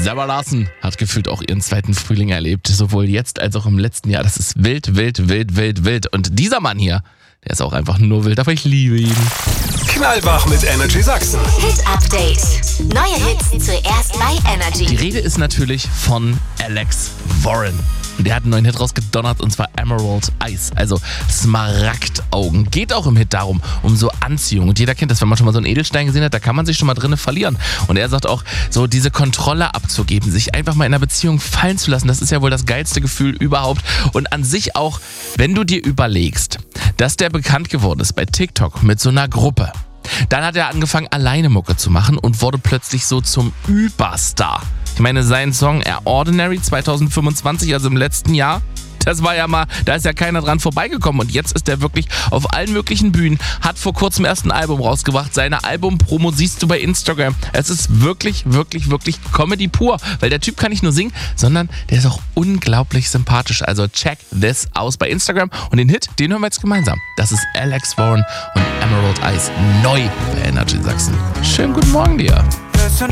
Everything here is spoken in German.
Sarah Larson hat gefühlt auch ihren zweiten Frühling erlebt, sowohl jetzt als auch im letzten Jahr. Das ist wild, wild, wild, wild, wild. Und dieser Mann hier, der ist auch einfach nur wild, aber ich liebe ihn. Knallwach mit Energy Sachsen. Hit Update. Neue Hits zuerst bei Energy. Die Rede ist natürlich von Alex Warren. Und der hat einen neuen Hit rausgedonnert, und zwar Emerald Eyes, also Smaragdaugen. Geht auch im Hit darum, um so Anziehung. Und jeder kennt das, wenn man schon mal so einen Edelstein gesehen hat, da kann man sich schon mal drinnen verlieren. Und er sagt auch, so diese Kontrolle abzugeben, sich einfach mal in einer Beziehung fallen zu lassen, das ist ja wohl das geilste Gefühl überhaupt. Und an sich auch, wenn du dir überlegst, dass der bekannt geworden ist bei TikTok mit so einer Gruppe. Dann hat er angefangen, alleine Mucke zu machen und wurde plötzlich so zum Überstar. Ich meine, sein Song Ordinary 2025, also im letzten Jahr, das war ja mal, da ist ja keiner dran vorbeigekommen. Und jetzt ist er wirklich auf allen möglichen Bühnen, hat vor kurzem erst ein Album rausgebracht. Seine Album-Promo siehst du bei Instagram. Es ist wirklich, wirklich, wirklich Comedy pur. Weil der Typ kann nicht nur singen, sondern der ist auch unglaublich sympathisch. Also check this aus bei Instagram. Und den Hit, den hören wir jetzt gemeinsam. Das ist Alex Warren und Emerald Eyes, neu bei Energy Sachsen. Schönen guten Morgen dir.